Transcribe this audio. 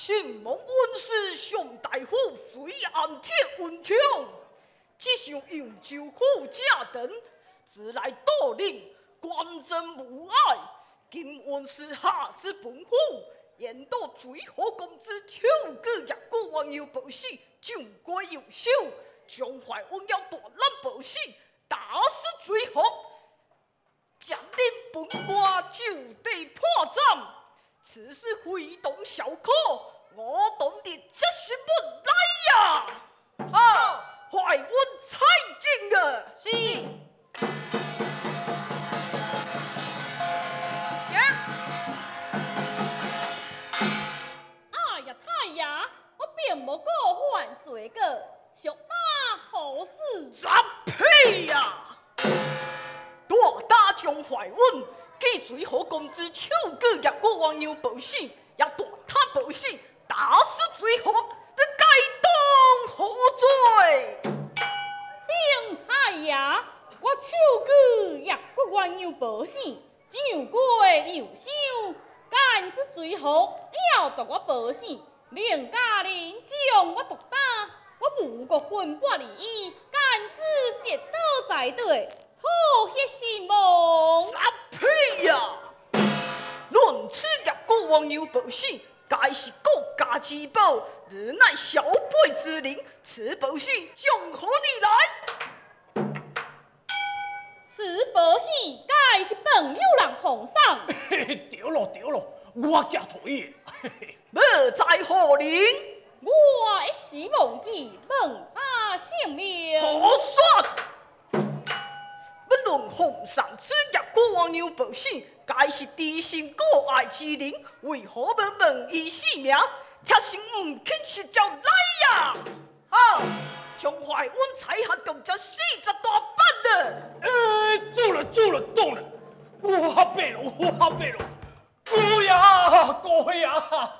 请蒙恩师上大夫追安铁温强，只想扬州护驾等，自来导领，官真无碍。今恩师下至本府，言到最后公子秋哥也过往有报喜，上官有秀，江淮恩要大难报喜，打死最后。将领本官就地破绽，此事非同小可，我懂得这是不来呀！啊，怀温采进啊！ 是。 哎呀，太爷，我并无过犯罪过，属哪何事？ 杂屁呀！大将怀温，既最好公子秋哥也过往有报喜，也大他报喜，打死最好，这该当何罪？ 禀太爷，我秋哥也过往有报喜，上官有秀，干之最好，要夺我报喜，令家人将我毒打，我无过分半利益，干之跌倒在地。好些心梦， 杂屁呀！论此业国王有报喜，该是国家之宝，日乃小辈之灵，此报喜从何而来？ 此报喜该是朋友人奉上。 对了，我家同意。 要在何人？ 我一时忘记问他姓名。 何算？不论奉上此业国王有报喜，该是知心国爱之人，为何不问伊姓名？铁心唔肯是就来呀！好，将怀温采下共这40大板的。 中了！我白了！哥呀！